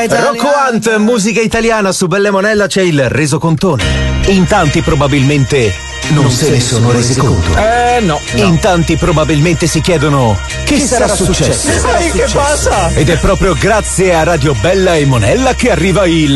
italiana. Rocco Hunt, musica italiana. Su Bella Monella c'è il resocontone. In tanti probabilmente non se ne sono resi conto. No. In tanti probabilmente si chiedono che sarà successo. Che passa? Ed è proprio grazie a Radio Bella e Monella che arriva il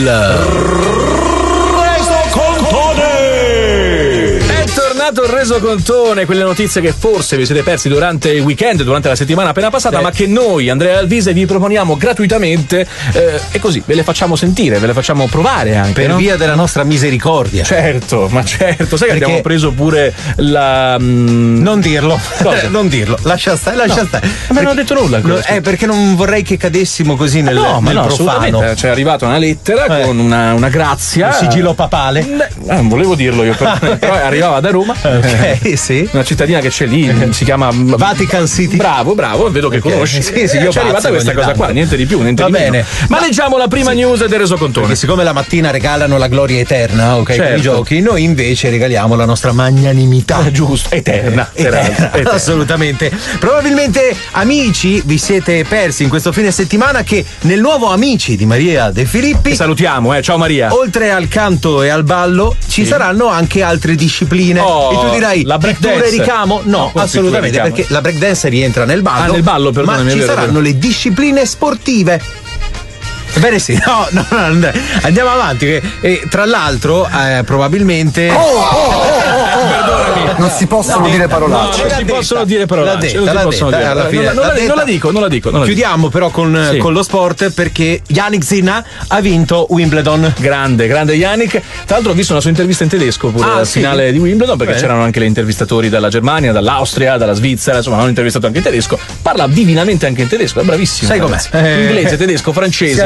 Il resocontone, quelle notizie che forse vi siete persi durante il weekend, durante la settimana appena passata, ma che noi, Andrea Alvise, vi proponiamo gratuitamente e così ve le facciamo sentire, ve le facciamo provare anche. Per via della nostra misericordia. Certo, ma certo. Sai che abbiamo preso pure la. Non dirlo. Non dirlo. Lascia stare. Ma non ho detto nulla. Perché non vorrei che cadessimo così nel profano. C'è arrivata una lettera con una grazia. Un sigillo papale. Non volevo dirlo io, però arrivava da Roma. Ok, sì. Una cittadina che c'è lì, si chiama Vatican City. Bravo, vedo che conosci. Sì, io c'è arrivata questa cosa qua, niente di più, niente Va di bene. meno. Ma leggiamo la prima news del resocontone. Perché siccome la mattina regalano la gloria eterna, ok, certo, con i giochi, noi invece regaliamo la nostra magnanimità. Giusto, eterna. Assolutamente. Probabilmente, amici, vi siete persi in questo fine settimana che nel nuovo Amici di Maria De Filippi, che salutiamo, ciao Maria. Oltre al canto e al ballo ci saranno anche altre discipline. E tu dirai, la break dance. Ricamo? No, assolutamente, perché la break dance rientra nel ballo. Nel ballo, perdonami. Ma ci saranno le discipline sportive. Ebbene sì, no, andiamo avanti. E tra l'altro, probabilmente. Perdonami. Non si possono dire parolacce. Non si possono dire parolacce. Non la dico. Chiudiamo però con lo sport, perché Yannick Sinner ha vinto Wimbledon. Grande Yannick. Tra l'altro ho visto una sua intervista in tedesco pure al finale di Wimbledon, perché c'erano anche le intervistatori dalla Germania, dall'Austria, dalla Svizzera, insomma hanno intervistato anche in tedesco. Parla divinamente anche in tedesco, è bravissimo. Sai com'è? Inglese, tedesco, francese.